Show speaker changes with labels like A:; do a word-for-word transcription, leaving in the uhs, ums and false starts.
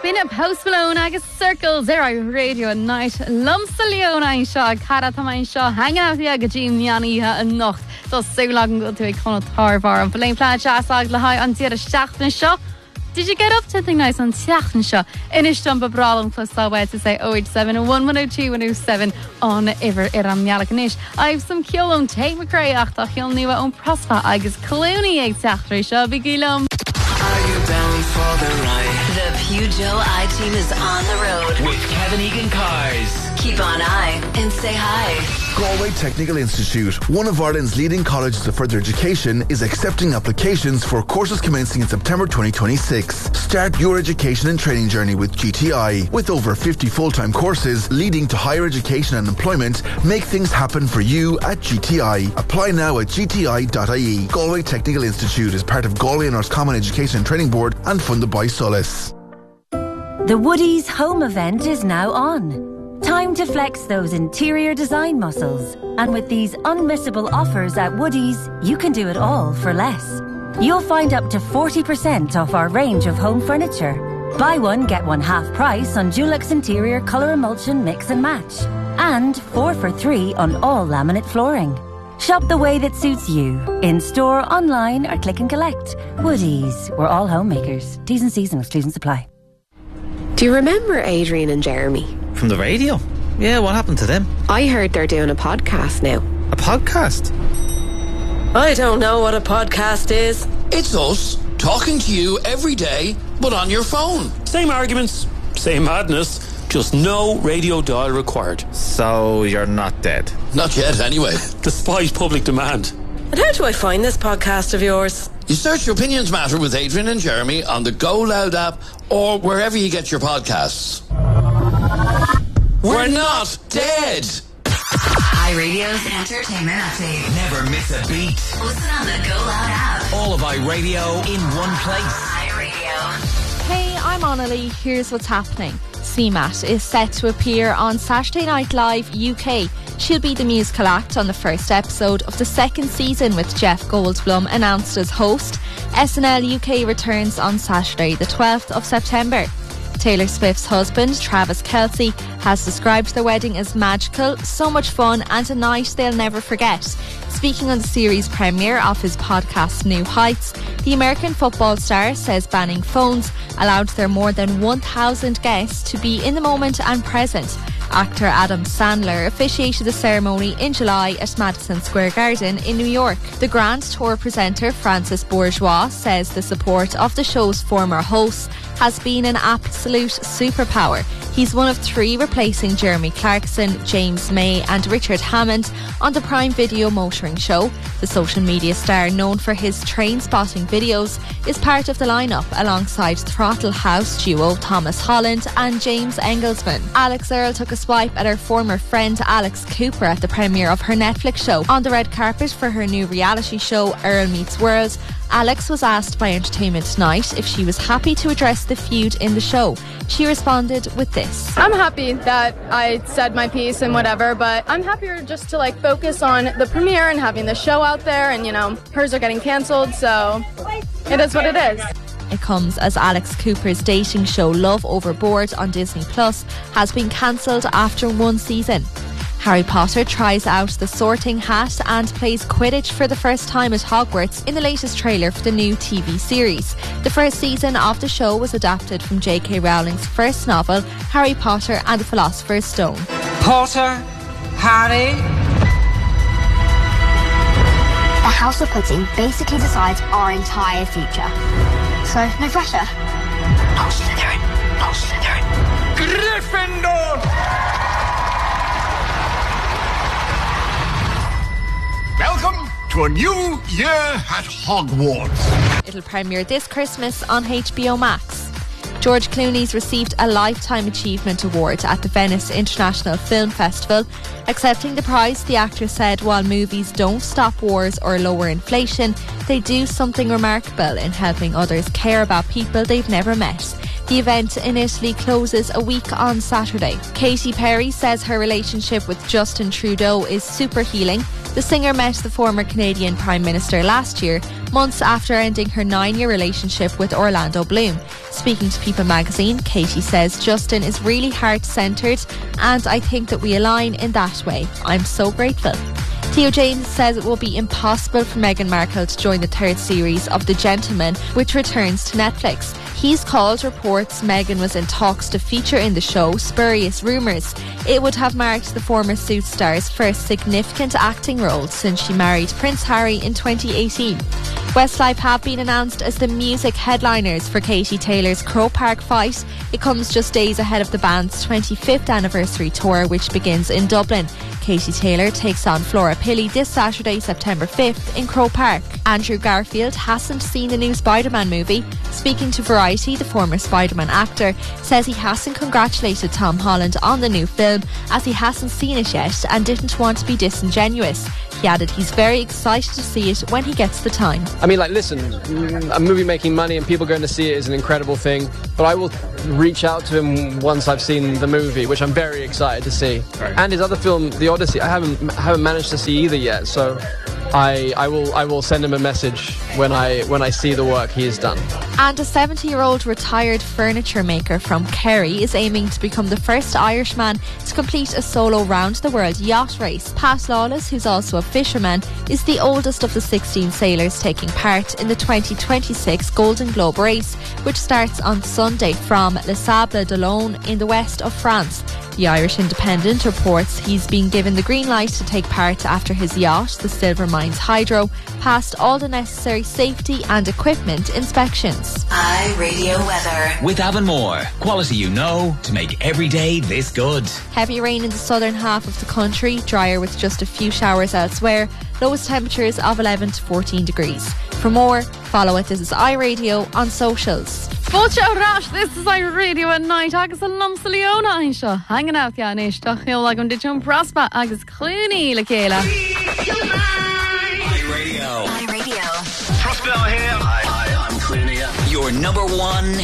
A: Bine Post Malone agus Circle Zero Radio Night Lumsa Leona ein seo cara tá ein seo hanging out the aga Jim Niani a nocht so so long go to a con tarvar and plain plan jazz ag la high on the seachtan seo. Did you get up to something nice on seachtan seo? Inish jump brawl plus so way to say oh eight seven one one oh two one oh seven on ever iram yalakanish. I have some kill on Tate McRae achta he'll new on prosper agus Clooney ag seachtan seo bigilum.
B: Are you down for the ride?
C: The Peugeot I-Team is on the road
B: with Kevin Egan Cars.
C: Keep on eye and say hi.
D: Galway Technical Institute, one of Ireland's leading colleges of further education, is accepting applications for courses commencing in September twenty twenty-six. Start your education and training journey with G T I. With over fifty full-time courses leading to higher education and employment, make things happen for you at G T I. Apply now at g t i dot i e. Galway Technical Institute is part of Galway and Roscommon Education and Training Board and funded by Solace.
E: The Woodies home event is now on. Time to flex those interior design muscles. And with these unmissable offers at Woodies, you can do it all for less. You'll find up to forty percent off our range of home furniture. Buy one, get one half price on Dulux Interior Colour Emulsion Mix and Match. And four for three on all laminate flooring. Shop the way that suits you. In store, online or click and collect. Woodies, we're all homemakers. T's and C's and exclusions apply.
F: Do you remember Adrian and Jeremy?
G: From the radio? Yeah, what happened to them?
F: I heard they're doing a podcast now.
G: A podcast?
H: I don't know what a podcast is.
I: It's us, talking to you every day, but on your phone.
J: Same arguments, same madness, just no radio dial required.
G: So you're not dead?
I: Not yet, anyway.
J: Despite public demand.
H: And how do I find this podcast of yours?
I: You search Opinions Matter with Adrian and Jeremy on the Go Loud app or wherever you get your podcasts. We're, We're not dead!
C: Hi Radio's entertainment update.
B: Never miss a beat.
C: Listen on the Go Loud app.
B: All of iRadio in one place.
C: Hi Radio.
K: Hey, I'm Annalie. Here's what's happening. C MAT is set to appear on Saturday Night Live U K. She'll be the musical act on the first episode of the second season with Jeff Goldblum announced as host. S N L U K returns on Saturday the twelfth of September. Taylor Swift's husband, Travis Kelce, has described their wedding as magical, so much fun and a night they'll never forget. Speaking on the series premiere of his podcast New Heights, the American football star says banning phones allowed their more than one thousand guests to be in the moment and present. Actor Adam Sandler officiated the ceremony in July at Madison Square Garden in New York. The Grand Tour presenter Francis Bourgeois says the support of the show's former hosts has been an absolute superpower. He's one of three replacing Jeremy Clarkson, James May and Richard Hammond on the Prime Video motoring show. The social media star, known for his train spotting videos, is part of the lineup alongside Throttle House duo Thomas Holland and James Engelsman. Alex Earle took a swipe at her former friend Alex Cooper at the premiere of her Netflix show. On the red carpet for her new reality show Earl Meets World, Alex was asked by Entertainment Tonight if she was happy to address the feud in the show. She responded with this.
L: I'm happy that I said my piece and whatever, but I'm happier just to like focus on the premiere and having the show out there, and you know, hers are getting cancelled, so it is what it is.
K: It comes as Alex Cooper's dating show Love Overboard on Disney Plus has been cancelled after one season. Harry Potter tries out the sorting hat and plays Quidditch for the first time at Hogwarts in the latest trailer for the new T V series. The first season of the show was adapted from J K Rowling's first novel, Harry Potter and the Philosopher's Stone.
M: Potter, Harry.
N: The House of Pudding basically decides our entire future. So, no pressure.
B: No Slytherin. No Slytherin.
M: Gryffindor!
O: Welcome to a new year at Hogwarts.
K: It'll premiere this Christmas on H B O Max. George Clooney's received a Lifetime Achievement Award at the Venice International Film Festival. Accepting the prize, the actor said while movies don't stop wars or lower inflation, they do something remarkable in helping others care about people they've never met. The event in Italy closes a week on Saturday. Katy Perry says her relationship with Justin Trudeau is super healing. The singer met the former Canadian Prime Minister last year, months after ending her nine-year relationship with Orlando Bloom. Speaking to People magazine, Katy says Justin is really heart-centred and I think that we align in that way. I'm so grateful. Theo James says it will be impossible for Meghan Markle to join the third series of The Gentleman, which returns to Netflix. He's called reports Meghan was in talks to feature in the show spurious rumours. It would have marked the former Suits star's first significant acting role since she married Prince Harry in twenty eighteen. Westlife have been announced as the music headliners for Katy Taylor's Croke Park fight. It comes just days ahead of the band's twenty-fifth anniversary tour, which begins in Dublin. Katy Taylor takes on Flora Pilley this Saturday, September fifth in Croke Park. Andrew Garfield hasn't seen the new Spider-Man movie. Speaking to Variety, the former Spider-Man actor says he hasn't congratulated Tom Holland on the new film as he hasn't seen it yet and didn't want to be disingenuous. He added he's very excited to see it when he gets the time.
P: I mean, like, listen, a movie making money and people going to see it is an incredible thing, but I will reach out to him once I've seen the movie, which I'm very excited to see. Right. And his other film, The Odyssey, I haven't haven't managed to see either yet, so I I will I will send him a message when I when I see the work he has done.
K: And a seventy-year-old retired furniture maker from Kerry is aiming to become the first Irishman to complete a solo round-the-world yacht race. Pat Lawless, who's also a fisherman, is the oldest of the sixteen sailors taking part in the twenty twenty-six Golden Globe race, which starts on Sunday from Les Sables d'Olonne in the west of France. The Irish Independent reports he's been given the green light to take part after his yacht, the Silver Mines Hydro, passed all the necessary safety and equipment inspections.
C: iRadio weather.
B: With Avonmore, quality you know to make every day this good.
K: Heavy rain in the southern half of the country, drier with just a few showers elsewhere. Lowest temperatures of eleven to fourteen degrees. For more, follow it. This is iRadio on socials.
A: Fáilte árás, this is iRadio at night. Agus a Lumsa Leona ein seo. Hanging out ya nish. Dachil like on Ditchum Prospa. Agus Clooney le Kayla.
B: iRadio.
C: iRadio.
O: Prospell here.
B: Hi, hi, I'm Clooney. Your number one